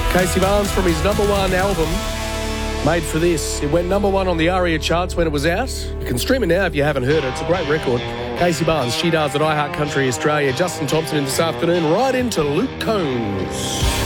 Casey Barnes from his #1 album, Made for This. It went #1 on the ARIA charts when it was out. You can stream it now if you haven't heard it. It's a great record. Casey Barnes, She Does at iHeart Country Australia. Justin Thompson in this afternoon, right into Luke Combs.